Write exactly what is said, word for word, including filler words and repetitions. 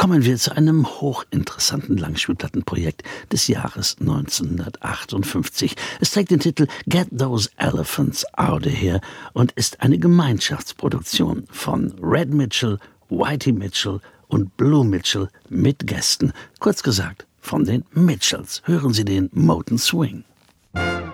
Kommen wir zu einem hochinteressanten Langspielplattenprojekt des Jahres neunzehnhundertachtundfünfzig. Es trägt den Titel Get Those Elephants Outta Here und ist eine Gemeinschaftsproduktion von Red Mitchell, Whitey Mitchell und Blue Mitchell mit Gästen. Kurz gesagt, von den Mitchells. Hören Sie den Moton Swing.